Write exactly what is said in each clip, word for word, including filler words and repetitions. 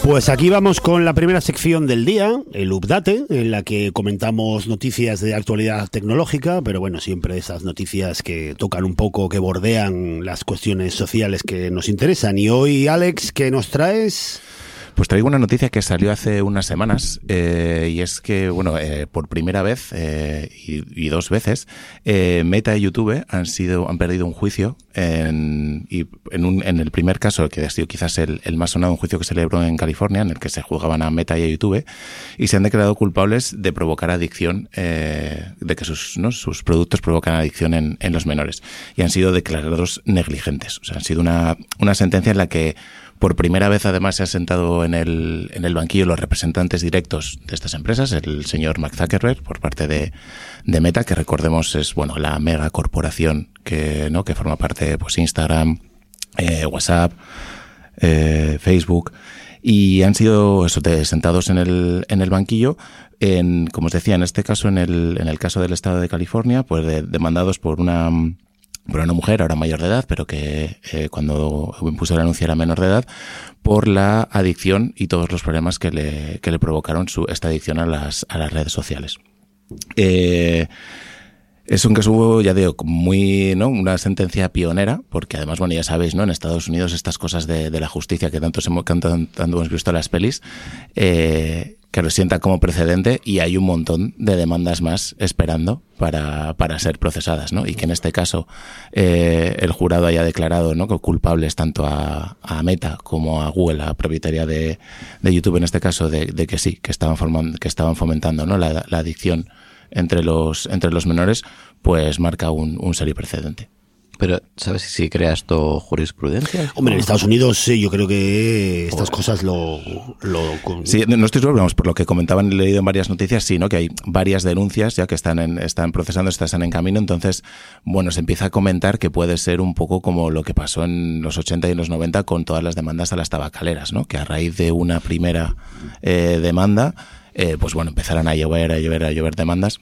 Pues aquí vamos con la primera sección del día, el Update, en la que comentamos noticias de actualidad tecnológica, pero bueno, siempre esas noticias que tocan un poco, que bordean las cuestiones sociales que nos interesan. Y hoy, Alex, ¿qué nos traes? Pues traigo una noticia que salió hace unas semanas eh, y es que, bueno, eh, por primera vez eh, y, y dos veces, eh, Meta y YouTube han sido han perdido un juicio en, y en, un, en el primer caso, que ha sido quizás el, el más sonado, un juicio que se celebró en California, en el que se juzgaban a Meta y a YouTube, y se han declarado culpables de provocar adicción, eh, de que sus, ¿no? sus productos provocan adicción en, en los menores, y han sido declarados negligentes. O sea, han sido una, una sentencia en la que por primera vez, además, se han sentado en el, en el banquillo los representantes directos de estas empresas, el señor Mark Zuckerberg, por parte de, de Meta, que recordemos es, bueno, la mega corporación que, ¿no? que forma parte, pues, Instagram, eh, WhatsApp, eh, Facebook, y han sido eso, de, sentados en el, en el banquillo, en, como os decía, en este caso, en el, en el caso del estado de California, pues, de, demandados por una, por una mujer ahora mayor de edad, pero que eh, cuando impuso el anuncio era menor de edad, por la adicción y todos los problemas que le, que le provocaron su, esta adicción a las, a las redes sociales. Eh, es un caso, ya digo, muy, ¿no? Una sentencia pionera, porque además, bueno, ya sabéis, ¿no? En Estados Unidos estas cosas de, de la justicia que tanto, hemos, tanto, tanto hemos visto en las pelis, eh, que lo sienta como precedente, y hay un montón de demandas más esperando para, para ser procesadas, ¿no? Y que en este caso eh, el jurado haya declarado, ¿no? culpables tanto a, a Meta como a Google, la propietaria de, de YouTube en este caso, de, de que sí, que estaban formando, que estaban fomentando, ¿no? la, la adicción entre los, entre los menores, pues marca un, un serio precedente. Pero, ¿sabes si crea esto jurisprudencia? Hombre, en Estados Unidos sí, yo creo que estas cosas lo... lo... Sí, no estoy seguro, vamos, por lo que comentaban, he leído en varias noticias, sí, ¿no? Que hay varias denuncias ya que están en, están procesando, están en camino, entonces, bueno, se empieza a comentar que puede ser un poco como lo que pasó en los ochenta y en los noventa con todas las demandas a las tabacaleras, ¿no? Que a raíz de una primera eh, demanda, eh, pues bueno, empezaron a llover, a llover, a llover demandas.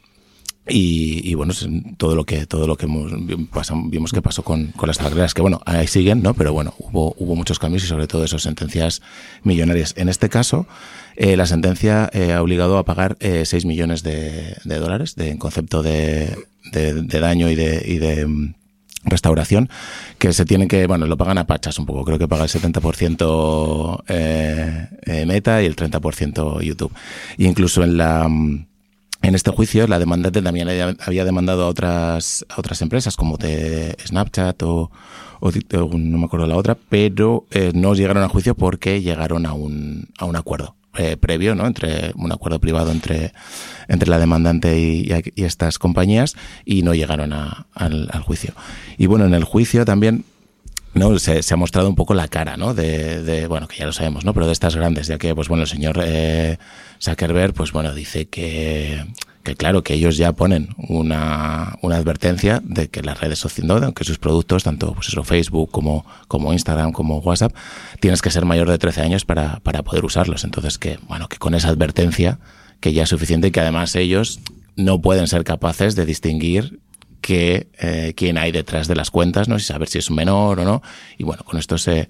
Y, y bueno, todo lo que todo lo que hemos, pasamos, vimos que pasó con, con las tabacaleras, que bueno, ahí siguen, ¿no? Pero bueno, hubo hubo muchos cambios y sobre todo eso, sentencias millonarias. En este caso, eh, la sentencia eh, ha obligado a pagar eh, seis millones de, de dólares de, en concepto de, de, de daño y de, y de restauración, que se tienen que, bueno, lo pagan a pachas un poco, creo que paga el setenta por ciento eh, eh, Meta y el treinta por ciento YouTube. Y incluso en la... En este juicio, la demandante también había demandado a otras a otras empresas como de Snapchat o, o, o no me acuerdo la otra, pero eh, no llegaron a juicio porque llegaron a un a un acuerdo eh, previo, ¿no? Entre un acuerdo privado entre entre la demandante y, y estas compañías, y no llegaron a, al, al juicio. Y bueno, en el juicio también, ¿no? Se, se ha mostrado un poco la cara, ¿no? De, de, bueno, que ya lo sabemos, ¿no? Pero de estas grandes, ya que, pues bueno, el señor eh, Zuckerberg, pues bueno, dice que, que claro, que ellos ya ponen una, una advertencia de que las redes sociales, ¿no? Que sus productos, tanto pues eso, Facebook como, como Instagram, como WhatsApp, tienes que ser mayor de trece años para, para poder usarlos. Entonces que, bueno, que con esa advertencia, que ya es suficiente y que además ellos no pueden ser capaces de distinguir que eh, quién hay detrás de las cuentas, ¿no? Y saber si es un menor o no. Y bueno, con esto se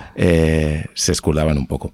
eh, se escudaban un poco.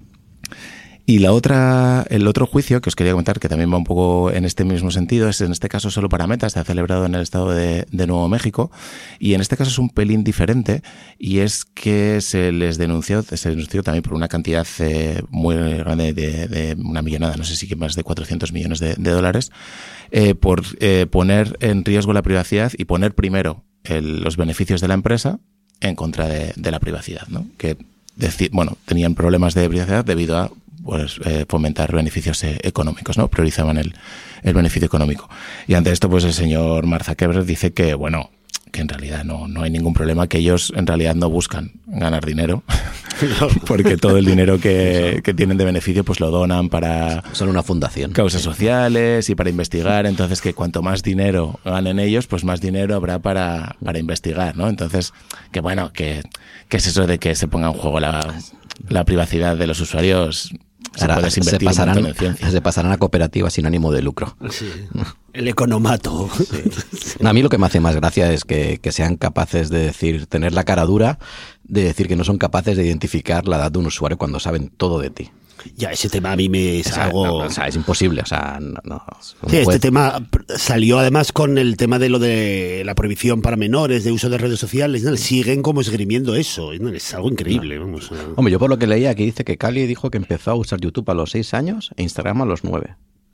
Y la otra, el otro juicio que os quería comentar, que también va un poco en este mismo sentido, es en este caso solo para Meta, se ha celebrado en el estado de, de Nuevo México, y en este caso es un pelín diferente, y es que se les denunció, se denunció también por una cantidad eh, muy grande de, de una millonada, no sé si que más de cuatrocientos millones de, de dólares, eh, por eh, poner en riesgo la privacidad y poner primero el, los beneficios de la empresa en contra de, de la privacidad, ¿no? Que decir, bueno, tenían problemas de privacidad debido a pues eh, fomentar beneficios eh, económicos, ¿no? Priorizaban el, el beneficio económico. Y ante esto, pues el señor Mark Zuckerberg dice que, bueno, que en realidad no, no hay ningún problema, que ellos en realidad no buscan ganar dinero, porque todo el dinero que, que tienen de beneficio pues lo donan para... Son una fundación. Causas sociales y para investigar, entonces que cuanto más dinero ganen ellos, pues más dinero habrá para, para investigar, ¿no? Entonces, que bueno, que, que es eso de que se ponga en juego la, la privacidad de los usuarios... Se, Ahora, se, pasarán, se pasarán a cooperativas sin ánimo de lucro. Sí. El economato. Sí. A mí lo que me hace más gracia es que, que sean capaces de decir, tener la cara dura de decir que no son capaces de identificar la edad de un usuario cuando saben todo de ti. Ya, ese tema a mí me es o sea, algo... No, o sea, es imposible, o sea, no... no sí, este tema salió además con el tema de lo de la prohibición para menores de uso de redes sociales, ¿no? Siguen como esgrimiendo eso, ¿no? Es algo increíble, no. vamos. A... Hombre, yo por lo que leía aquí dice que Cali dijo que empezó a usar YouTube a los seis años e Instagram a los nueve.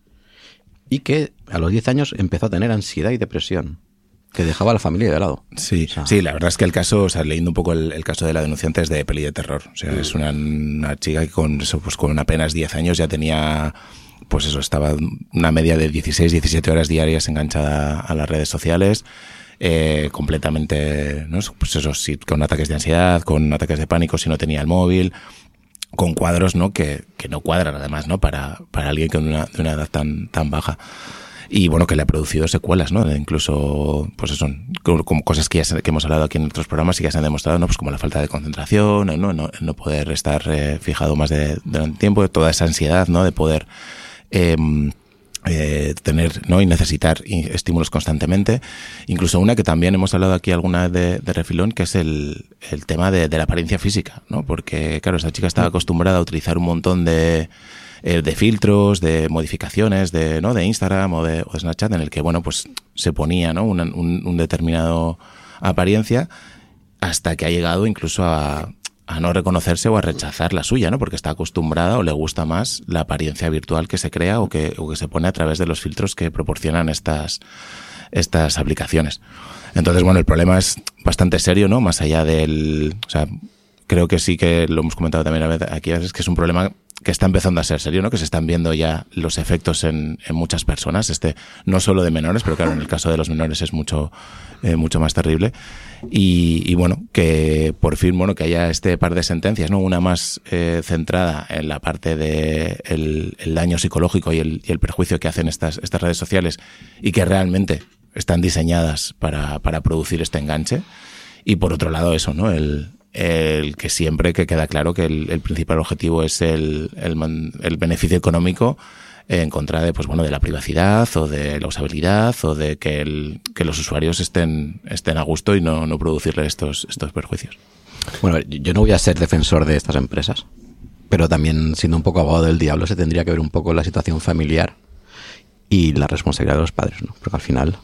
Y que a los diez años empezó a tener ansiedad y depresión, que dejaba a la familia de lado. Sí, o sea, sí, la verdad es que el caso, o sea, leyendo un poco el, el caso de la denunciante es de peli de terror. O sea, mm. es una, una chica que con eso, pues con apenas diez años ya tenía, pues eso, estaba una media de dieciséis, diecisiete horas diarias enganchada a las redes sociales, eh, completamente, ¿no? Pues eso, sí, con ataques de ansiedad, con ataques de pánico si no tenía el móvil, con cuadros, ¿no? Que, que no cuadran además, ¿no? Para, para alguien con una, de una edad tan, tan baja. Y bueno, que le ha producido secuelas, ¿no? Incluso, pues eso, como, como cosas que, ya se, que hemos hablado aquí en otros programas y que se han demostrado, ¿no? Pues como la falta de concentración, ¿no? No, no poder estar eh, fijado más de, durante tiempo, toda esa ansiedad, ¿no? De poder eh, eh, tener, ¿no? Y necesitar estímulos constantemente. Incluso una que también hemos hablado aquí alguna vez de, de refilón, que es el, el tema de, de la apariencia física, ¿no? Porque, claro, esta chica estaba acostumbrada a utilizar un montón de... de filtros, de modificaciones de, ¿no? de Instagram o de, o de Snapchat, en el que, bueno, pues se ponía, ¿no? un, un, un determinado apariencia, hasta que ha llegado incluso a, a no reconocerse o a rechazar la suya, ¿no? Porque está acostumbrada o le gusta más la apariencia virtual que se crea o que, o que se pone a través de los filtros que proporcionan estas, estas aplicaciones. Entonces, bueno, el problema es bastante serio, ¿no? Más allá del... O sea, creo que sí que lo hemos comentado también a veces aquí, es que es un problema que está empezando a ser serio, ¿no? Que se están viendo ya los efectos en, en muchas personas, este no solo de menores, pero claro, en el caso de los menores es mucho eh, mucho más terrible. Y, y bueno, que por fin, bueno, que haya este par de sentencias, ¿no? Una más eh, centrada en la parte de el, el daño psicológico y el, y el perjuicio que hacen estas, estas redes sociales y que realmente están diseñadas para, para producir este enganche. Y por otro lado eso, ¿no? El el que siempre que queda claro que el, el principal objetivo es el, el, el beneficio económico en contra de, pues bueno, de la privacidad o de la usabilidad o de que, el, que los usuarios estén, estén a gusto y no, no producirle estos, estos perjuicios. Bueno, yo no voy a ser defensor de estas empresas, pero también, siendo un poco abogado del diablo, se tendría que ver un poco la situación familiar y la responsabilidad de los padres, ¿no? Porque al final...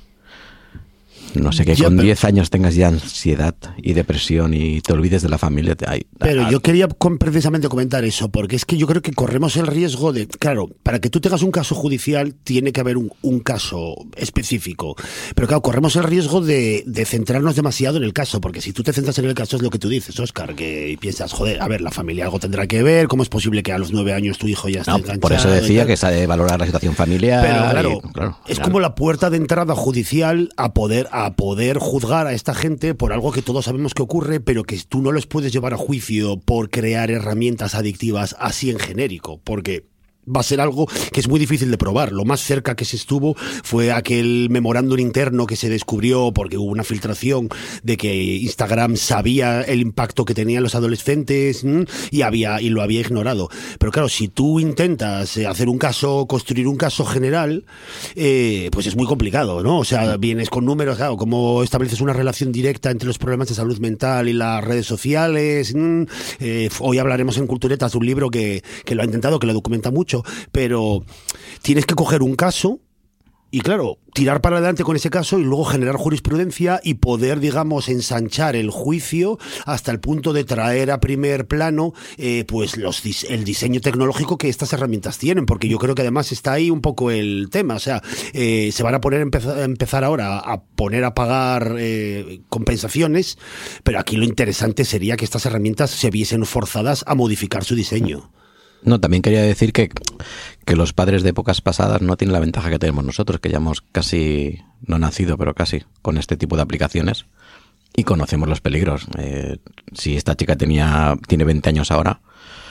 No sé, que yo, con diez años tengas ya ansiedad y depresión y te olvides de la familia. Te, ay, pero ah, yo quería con, precisamente comentar eso, porque es que yo creo que corremos el riesgo de... Claro, para que tú tengas un caso judicial tiene que haber un, un caso específico. Pero claro, corremos el riesgo de, de centrarnos demasiado en el caso, porque si tú te centras en el caso es lo que tú dices, Óscar, que piensas, joder, a ver, la familia algo tendrá que ver, ¿cómo es posible que a los nueve años tu hijo ya esté no, enganchado? Por eso decía que se ha de valorar la situación familiar. Pero claro, y, claro es claro. como la puerta de entrada judicial a poder... A a poder juzgar a esta gente por algo que todos sabemos que ocurre, pero que tú no los puedes llevar a juicio por crear herramientas adictivas así en genérico, porque va a ser algo que es muy difícil de probar. Lo más cerca que se estuvo fue aquel memorándum interno que se descubrió porque hubo una filtración de que Instagram sabía el impacto que tenían los adolescentes y había y lo había ignorado. Pero claro, si tú intentas hacer un caso, construir un caso general, eh, pues es muy complicado, ¿no? O sea, vienes con números, claro, cómo estableces una relación directa entre los problemas de salud mental y las redes sociales. Eh, hoy hablaremos en Culturetas de un libro que, que lo ha intentado, que lo documenta mucho, pero tienes que coger un caso y, claro, tirar para adelante con ese caso y luego generar jurisprudencia y poder, digamos, ensanchar el juicio hasta el punto de traer a primer plano eh, pues los el diseño tecnológico que estas herramientas tienen, porque yo creo que además está ahí un poco el tema. O sea, eh, se van a poner empezar, empezar ahora a poner a pagar eh, compensaciones, pero aquí lo interesante sería que estas herramientas se viesen forzadas a modificar su diseño. No, también quería decir que, que los padres de épocas pasadas no tienen la ventaja que tenemos nosotros, que ya hemos casi, no nacido, pero casi, con este tipo de aplicaciones y conocemos los peligros. Eh, si esta chica tenía tiene veinte años ahora,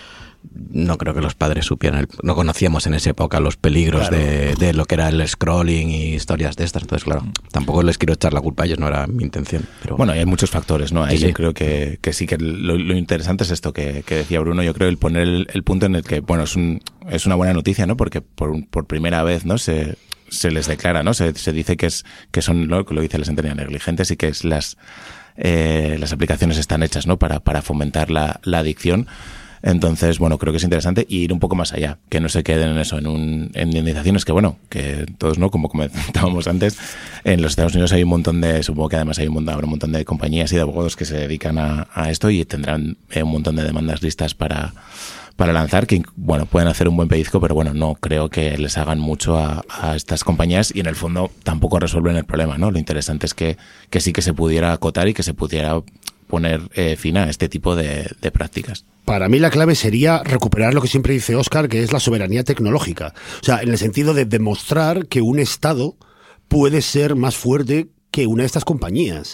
no creo que los padres supieran, el, no conocíamos en esa época los peligros claro. de, de lo que era el scrolling y historias de estas. Entonces, claro, tampoco les quiero echar la culpa a ellos, no era mi intención. Pero... Bueno, hay muchos factores, ¿no? Ahí sí, yo sí. creo que, que sí, que lo, lo interesante es esto que, que decía Bruno. Yo creo el poner el, el punto en el que, bueno, es, un, es una buena noticia, ¿no? Porque por, por primera vez, ¿no? Se, se les declara, ¿no? Se, se dice que es que son, ¿no? Que lo dice la sentencia, negligentes y que es las eh, las aplicaciones están hechas, ¿no? Para, para fomentar la, la adicción. Entonces, bueno, creo que es interesante ir un poco más allá, que no se queden en eso, en, un, en indemnizaciones que, bueno, que todos, ¿no? Como comentábamos antes, en los Estados Unidos hay un montón de, supongo que además hay un montón, habrá un montón de compañías y de abogados que se dedican a, a esto y tendrán eh, un montón de demandas listas para, para lanzar, que, bueno, pueden hacer un buen pellizco, pero bueno, no creo que les hagan mucho a, a estas compañías y en el fondo tampoco resuelven el problema, ¿no? Lo interesante es que, que sí que se pudiera acotar y que se pudiera poner eh, fin a este tipo de, de prácticas. Para mí la clave sería recuperar lo que siempre dice Óscar, que es la soberanía tecnológica. O sea, en el sentido de demostrar que un Estado puede ser más fuerte que una de estas compañías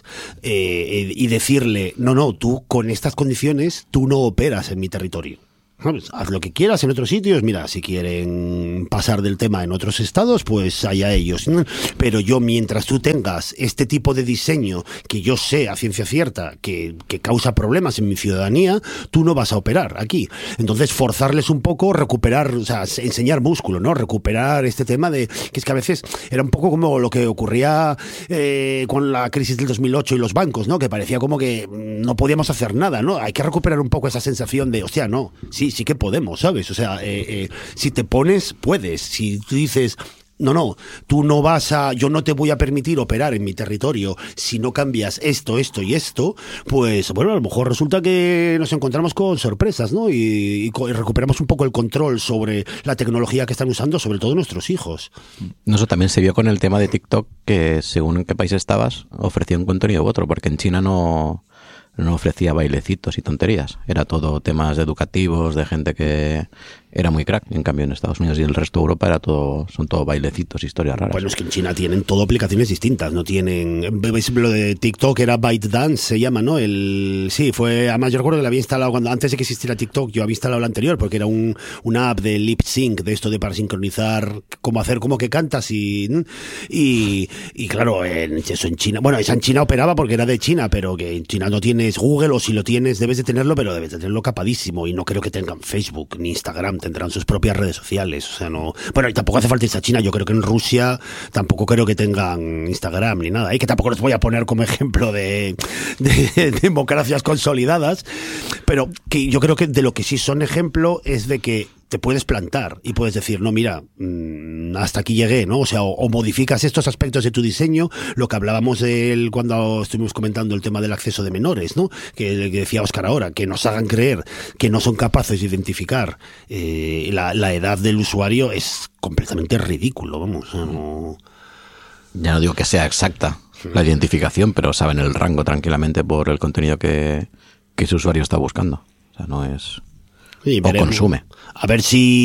eh, y decirle, no, no, tú con estas condiciones, tú no operas en mi territorio. ¿Sabes? Haz lo que quieras en otros sitios, mira, si quieren pasar del tema en otros estados, pues allá ellos. Pero yo, mientras tú tengas este tipo de diseño que yo sé a ciencia cierta que, que causa problemas en mi ciudadanía, tú no vas a operar aquí. Entonces, forzarles un poco, recuperar, o sea, enseñar músculo, ¿no? Recuperar este tema de que es que a veces era un poco como lo que ocurría eh, con la crisis del dos mil ocho y los bancos, ¿no? Que parecía como que no podíamos hacer nada, ¿no? Hay que recuperar un poco esa sensación de, hostia, no, sí, sí que podemos, ¿sabes? O sea, eh, eh, si te pones, puedes. Si tú dices, no, no, tú no vas a, yo no te voy a permitir operar en mi territorio si no cambias esto, esto y esto, pues bueno, a lo mejor resulta que nos encontramos con sorpresas, ¿no? Y, y, y recuperamos un poco el control sobre la tecnología que están usando, sobre todo nuestros hijos. Eso también se vio con el tema de TikTok, que según en qué país estabas, ofrecía un contenido u otro, porque en China no... no ofrecía bailecitos y tonterías. Era todo temas educativos, de gente que era muy crack. En cambio, en Estados Unidos y el resto de Europa era todo, son todo bailecitos, historias raras. Bueno, es que en China tienen todo aplicaciones distintas. No tienen... Lo de TikTok era ByteDance, se llama, ¿no? El Sí, fue... Además, yo recuerdo que la había instalado cuando antes de que existiera TikTok. Yo había instalado la anterior porque era un, una app de lip sync, de esto de para sincronizar cómo hacer, como que cantas y... Y, y claro, en, eso en China... Bueno, esa en China operaba porque era de China, pero que en China no tienes Google, o si lo tienes debes de tenerlo, pero debes de tenerlo capadísimo. Y no creo que tengan Facebook ni Instagram, tendrán sus propias redes sociales. O sea, no... Bueno, y tampoco hace falta irse a China. Yo creo que en Rusia tampoco creo que tengan Instagram ni nada. Y que tampoco los voy a poner como ejemplo de, de, de democracias consolidadas. Pero que yo creo que de lo que sí son ejemplo es de que te puedes plantar y puedes decir, no, mira, hasta aquí llegué, ¿no? O sea, o, o modificas estos aspectos de tu diseño, lo que hablábamos de él cuando estuvimos comentando el tema del acceso de menores, ¿no? Que, que decía Óscar ahora, que nos hagan creer que no son capaces de identificar eh, la, la edad del usuario es completamente ridículo, vamos. No... Ya no digo que sea exacta la identificación, pero saben el rango tranquilamente por el contenido que, que ese usuario está buscando. O sea, no es... Sí, o consume. A ver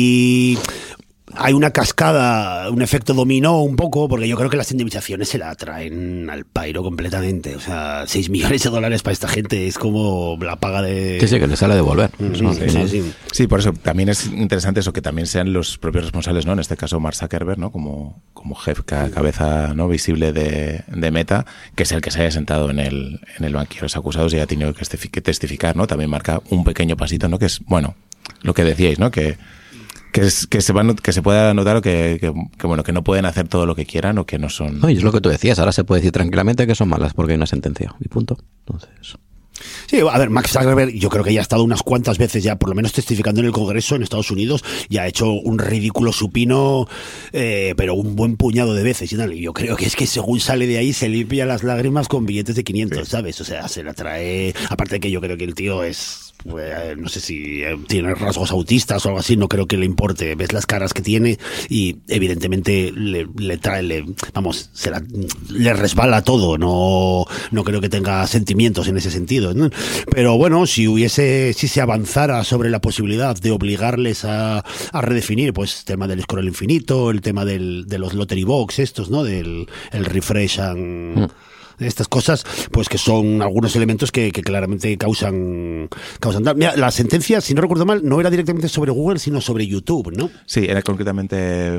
si hay una cascada, un efecto dominó un poco, porque yo creo que las indemnizaciones se la traen al pairo completamente. O sea, seis millones de dólares para esta gente es como la paga de... Sí, sí, que les sale a devolver. Mm, eso, sí, sí, sí. Sí, por eso también es interesante eso, que también sean los propios responsables, ¿no? En este caso Mark Zuckerberg, ¿no? Como, como jefe, cabeza, ¿no? visible de, de Meta, que es el que se haya sentado en el, en el banquillo de los acusados y haya tenido que testificar, ¿no? También marca un pequeño pasito, ¿no? Que es, bueno, lo que decíais, ¿no? Que que, es, que se va, que se pueda notar o que, que, que bueno que no pueden hacer todo lo que quieran o que no son... No, y es lo que tú decías, ahora se puede decir tranquilamente que son malas porque hay una sentencia y punto. Entonces... Sí, a ver, Mark Zuckerberg yo creo que ya ha estado unas cuantas veces ya, por lo menos testificando en el Congreso en Estados Unidos, y ha hecho un ridículo supino, eh, pero un buen puñado de veces y tal. Y yo creo que es que según sale de ahí se limpia las lágrimas con billetes de quinientos, ¿sabes? O sea, se la trae... Aparte de que yo creo que el tío es... Pues, no sé si tiene rasgos autistas o algo así, no creo que le importe. Ves las caras que tiene y evidentemente le, le trae, le, vamos, se la, le resbala todo. No, no creo que tenga sentimientos en ese sentido, ¿no? Pero bueno, si hubiese, si se avanzara sobre la posibilidad de obligarles a, a redefinir, pues el tema del scroll infinito, el tema del, de los lottery box estos, ¿no? Del el refresh and... Mm. Estas cosas, pues que son algunos elementos que, que claramente causan causan Mira, la sentencia, si no recuerdo mal, no era directamente sobre Google, sino sobre YouTube, ¿no? Sí, era concretamente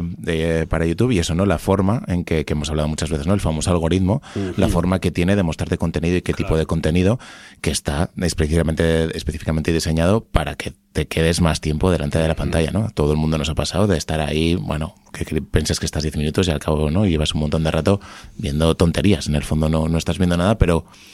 de, para YouTube, y eso, ¿no? La forma en que, que hemos hablado muchas veces, ¿no? El famoso algoritmo, uh-huh. La forma que tiene de mostrarte contenido y qué claro. tipo de contenido que está específicamente, específicamente diseñado para que te quedes más tiempo delante de la pantalla, ¿no? Todo el mundo nos ha pasado de estar ahí, bueno, que, que piensas que estás diez minutos y al cabo, ¿no? Llevas un montón de rato viendo tonterías. En el fondo no, no estás viendo nada, pero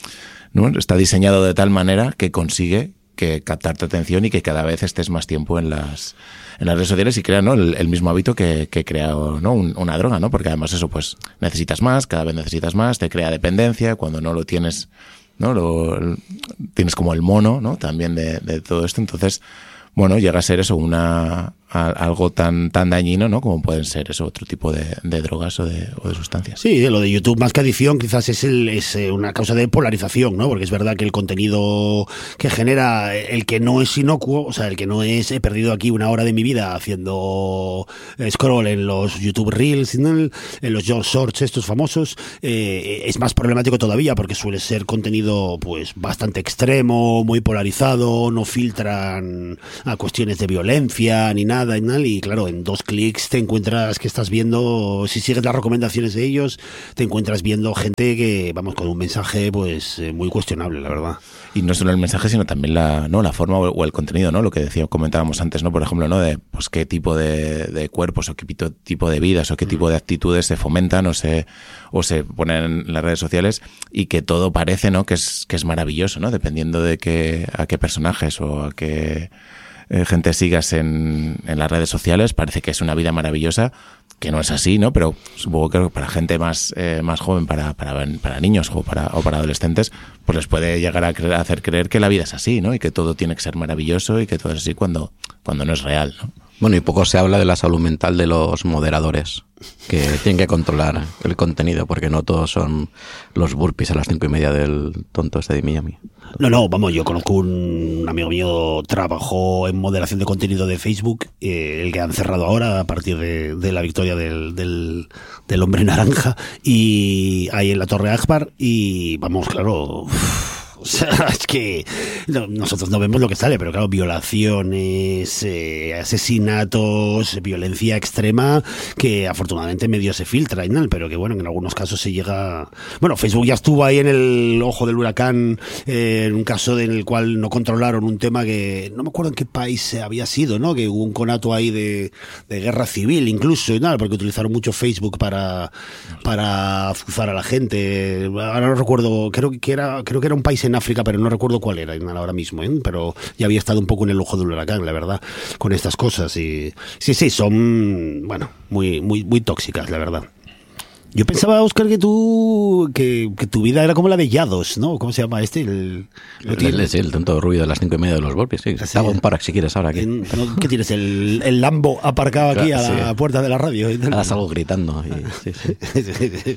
¿no? Está diseñado de tal manera que consigue que captar tu atención y que cada vez estés más tiempo en las en las redes sociales y crea, ¿no?, el, el mismo hábito que, que crea, ¿no?, Un, una droga, ¿no? Porque además eso, pues necesitas más, cada vez necesitas más, te crea dependencia, cuando no lo tienes, ¿no?, lo, tienes como el mono, ¿no?, también de, de todo esto. Entonces, bueno, llega a ser eso, una a, algo tan tan dañino, ¿no?, como pueden ser eso, otro tipo de, de drogas o de, o de sustancias. Sí, lo de YouTube más que adicción quizás es, el, es una causa de polarización, ¿no? Porque es verdad que el contenido que genera, el que no es inocuo, o sea, el que no es, he perdido aquí una hora de mi vida haciendo scroll en los YouTube Reels, en los Shorts estos famosos, eh, es más problemático todavía porque suele ser contenido pues bastante extremo, muy polarizado, no filtran a cuestiones de violencia ni nada. Y claro, en dos clics te encuentras que estás viendo, si sigues las recomendaciones de ellos, te encuentras viendo gente que, vamos, con un mensaje pues muy cuestionable, la verdad. Y no solo el mensaje, sino también la, ¿no?, la forma o el contenido, ¿no? Lo que decía, comentábamos antes, ¿no? Por ejemplo, ¿no?, de pues qué tipo de, de cuerpos o qué tipo de vidas o qué tipo de actitudes se fomentan o se o se ponen en las redes sociales, y que todo parece, ¿no?, que es que es maravilloso, ¿no? Dependiendo de qué a qué personajes o a qué gente sigas en, en las redes sociales, parece que es una vida maravillosa, que no es así, ¿no? Pero supongo que para gente más eh, más joven, para, para para niños o para o para adolescentes, pues les puede llegar a, creer, a hacer creer que la vida es así, ¿no? Y que todo tiene que ser maravilloso y que todo es así cuando cuando no es real, ¿no? Bueno, y poco se habla de la salud mental de los moderadores, que tienen que controlar el contenido, porque no todos son los burpees a las cinco y media del tonto este de Miami. No, no, vamos, yo conozco un amigo mío, trabajó en moderación de contenido de Facebook, eh, el que han cerrado ahora a partir de, de la victoria del, del, del hombre naranja, y ahí en la Torre Akbar, y vamos, claro... O sea, es que no, nosotros no vemos lo que sale, pero claro, violaciones, eh, asesinatos, violencia extrema, que afortunadamente medio se filtra y tal, pero que bueno, en algunos casos se llega... Bueno, Facebook ya estuvo ahí en el ojo del huracán, eh, en un caso en el cual no controlaron un tema que no me acuerdo en qué país había sido, ¿no? Que hubo un conato ahí de, de guerra civil incluso y tal, porque utilizaron mucho Facebook para, para azuzar a la gente. Ahora no recuerdo, creo que era, creo que era un país en en África, pero no recuerdo cuál era ahora mismo, ¿eh? Pero ya había estado un poco en el ojo del huracán, la verdad, con estas cosas. Y sí, sí, son, bueno, muy, muy, muy tóxicas, la verdad. Yo pensaba, Óscar, que tú que, que tu vida era como la de Yados, ¿no? ¿Cómo se llama este? El, el, el, sí, el tonto ruido de las cinco y media de los golpes, sí. Te hago un para si quieres ahora aquí. ¿No? ¿Qué tienes? El, el Lambo aparcado aquí claro, a la sí. puerta de la radio. Y ah, salgo gritando. Y, sí, sí.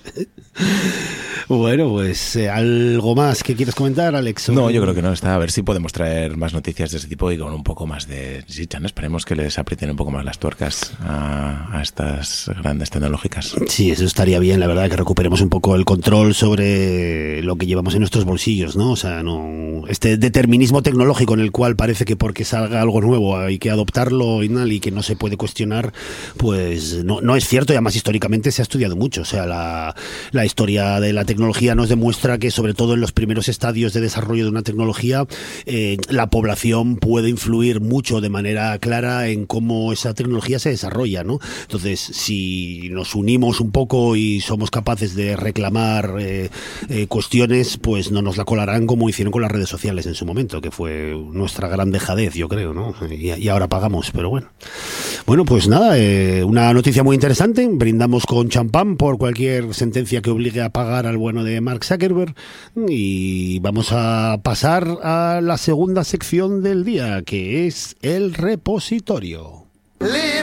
Bueno, pues eh, ¿algo más que quieres comentar, Alex? No, yo creo que no. Está a ver si podemos traer más noticias de ese tipo y con un poco más de chicha, ¿no? Esperemos que les aprieten un poco más las tuercas a, a estas grandes tecnológicas. Sí, eso estaría bien, la verdad, que recuperemos un poco el control sobre lo que llevamos en nuestros bolsillos, ¿no? O sea, no este determinismo tecnológico en el cual parece que porque salga algo nuevo hay que adoptarlo y, y que no se puede cuestionar, pues no, no es cierto, y además históricamente se ha estudiado mucho. O sea, la, la historia de la tecnología nos demuestra que sobre todo en los primeros estadios de desarrollo de una tecnología, eh, la población puede influir mucho de manera clara en cómo esa tecnología se desarrolla, ¿no? Entonces, si nos unimos un poco y somos capaces de reclamar eh, eh, cuestiones, pues no nos la colarán como hicieron con las redes sociales en su momento, que fue nuestra gran dejadez, yo creo, ¿no? Y, y ahora pagamos, pero bueno. Bueno, pues nada, eh, una noticia muy interesante. Brindamos con champán por cualquier sentencia que obligue a pagar al bueno de Mark Zuckerberg, y vamos a pasar a la segunda sección del día, que es el repositorio.